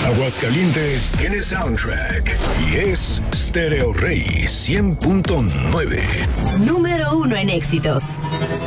Aguascalientes tiene soundtrack y es Stereo Rey 100.9. Número 1 en éxitos.